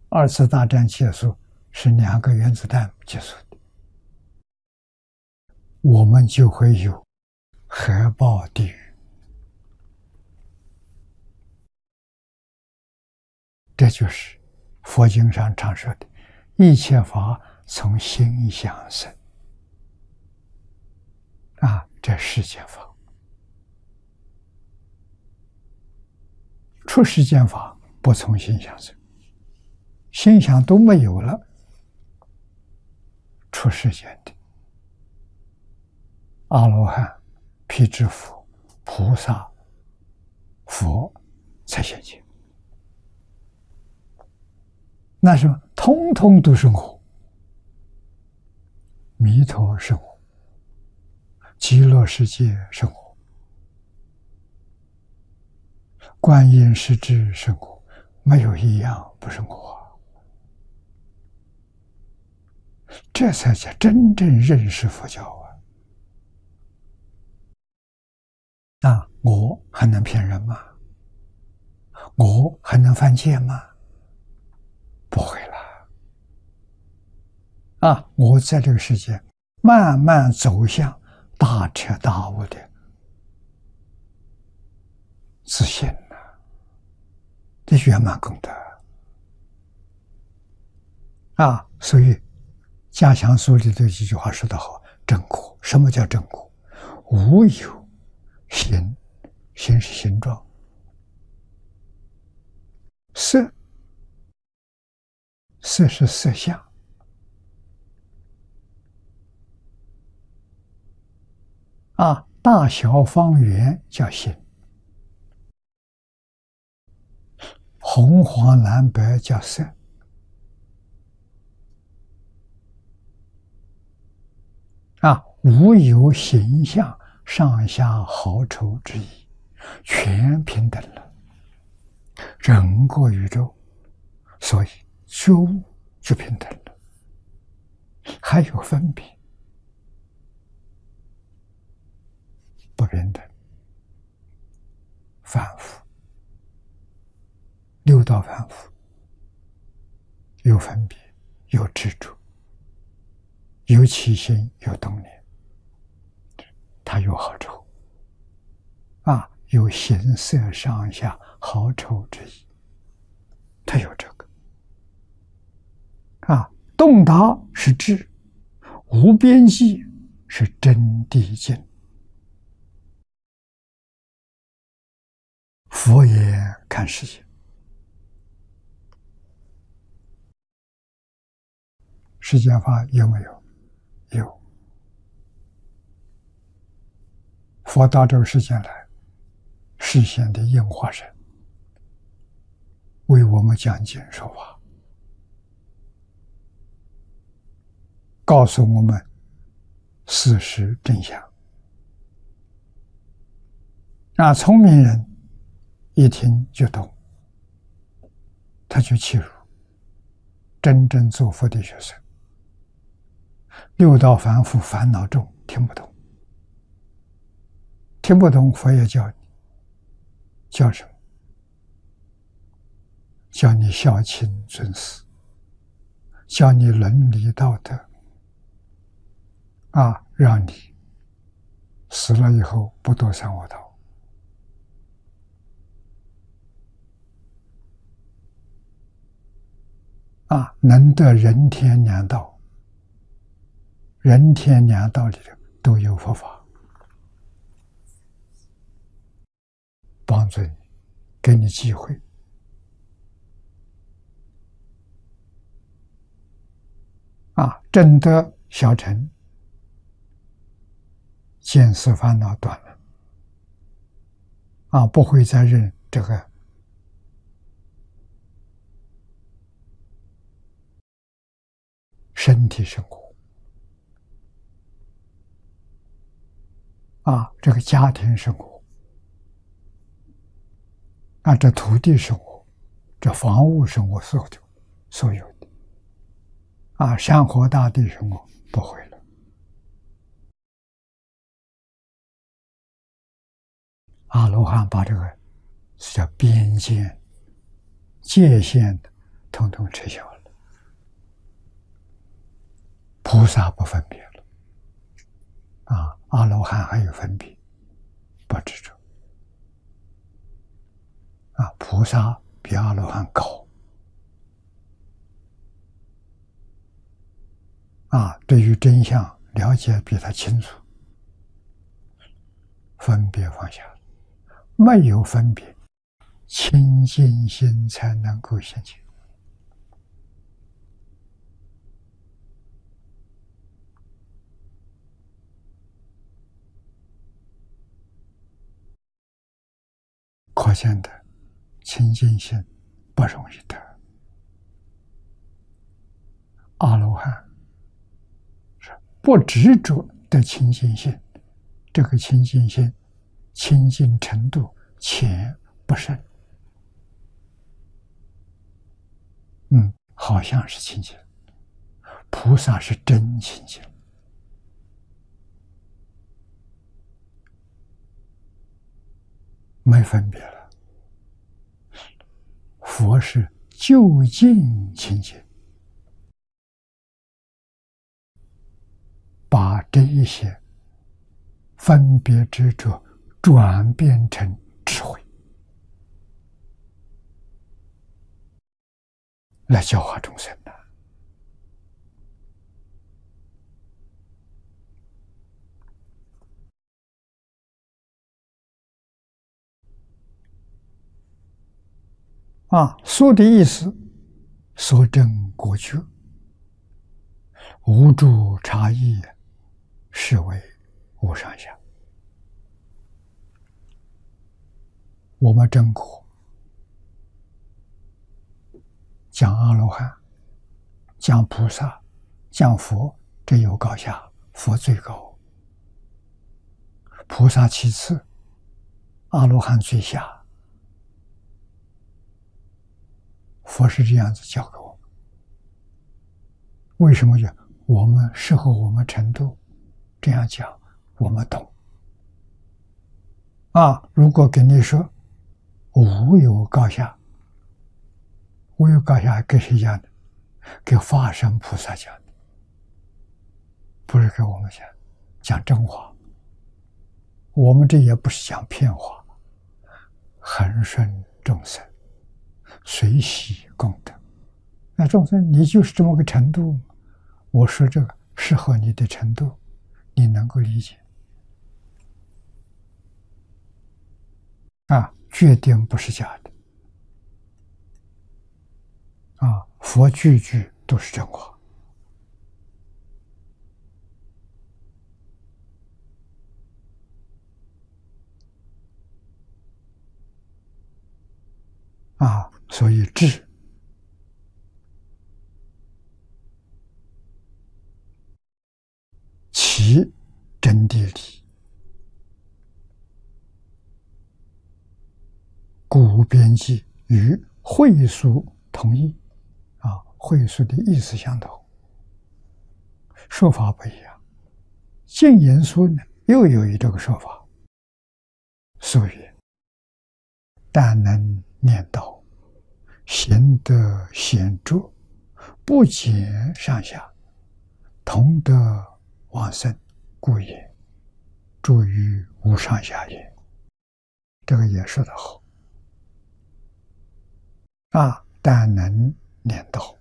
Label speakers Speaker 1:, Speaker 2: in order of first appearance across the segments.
Speaker 1: 二次大战结束是2个原子弹结束的，我们就会有核爆地狱。这就是佛经上常说的一切法从心想生。这世间法，出世间法不从心想生，心想都没有了，出世间的阿罗汉、辟支佛、菩萨、佛才现前。那什么，通通都是我，弥陀是我，极乐世界是我，观音是智是我，没有一样不是我。这才叫真正认识佛教我还能骗人吗？我还能犯戒吗？不会了。我在这个世界慢慢走向大彻大悟的自信的圆满功德所以加强书里的几句话说得好，正果。什么叫正果？无有形，形是形状，色是色相，大小方圆叫形，红黄蓝白叫色。无有形象上下好丑之意，全平等了，人过宇宙，所以觉悟就平等了。还有分别，不平等，反复，六道反复，有分别，有执着，有起心，有动念，它有好丑有形色上下好丑之意，它有这个洞达是智，无边际是真谛境。佛言看世界，世间法有没有？有。佛到这个世间来，示现的应化身，为我们讲经说法，告诉我们事实真相。聪明人一听就懂，他就切入，真正做佛的学生。六道凡夫烦恼重，听不懂。听不懂，佛也教你，叫什么？叫你孝亲尊师，教你伦理道德让你死了以后不堕三恶道。能得人天两道，人天两道里头都有佛法，帮助你，给你机会证得小乘，见思烦恼断了不会再认这个身体生活这个家庭生活这土地生活，这房屋生活，所有的山河大地生活不会了。阿罗汉把这个是叫边界界限统统撤销了。菩萨不分别了，阿罗汉还有分别，不执着。菩萨比阿罗汉高。对于真相了解比他清楚，分别放下了，没有分别，清净心才能够现前。可见的清净心不容易得。阿罗汉是不执着的清净心，这个清净心清净程度浅不深，好像是清净，菩萨是真清净。没分别了，佛是究竟清净，把这一些分别执着转变成智慧，来教化众生的。说的意思，所证果觉，无诸差异，是为无上下。我们证果，讲阿罗汉，讲菩萨，讲佛，这有高下，佛最高，菩萨其次，阿罗汉最下。佛是这样子教给我们，为什么讲我们适合我们程度？这样讲我们懂。如果跟你说无有高下，无有高下给谁讲的？给法身菩萨讲的，不是给我们讲，讲真话。我们这也不是讲骗话，恒顺众生，随喜功德。那众生你就是这么个程度，我说这个适合你的程度，你能够理解。决定不是假的。佛句句都是真话。所以智其真谛理，故编辑与会疏同义。会疏的意思相同，说法不一样。净言书呢，又有一这个说法，所以但能念道，行得显著，不减上下，同得往生，故也。住于无上下也。这个也说得好。但能念道，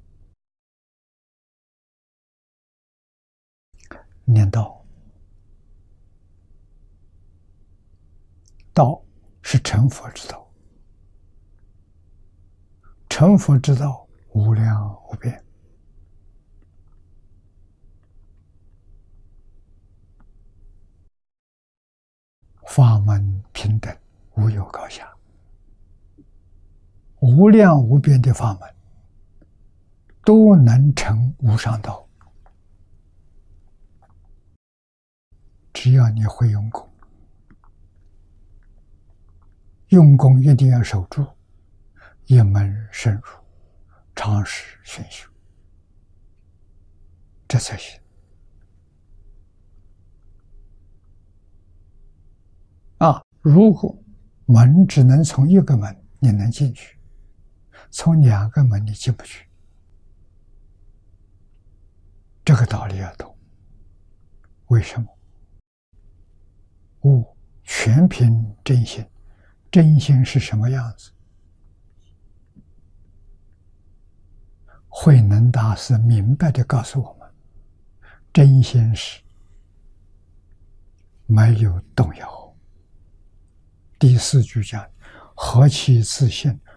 Speaker 1: 念道，道是成佛之道，成佛之道无量无边，法门平等，无有高下，无量无边的法门都能成无上道，只要你会用功，用功一定要守住，一门深入，长时熏修，这才行。如果门只能从一个门你能进去， 从2个门你进不去。这个道理要懂。为什么？悟全凭真心，真心是什么样子？慧能大师明白地告诉我们，真心是没有动摇。第4句讲：何其自信，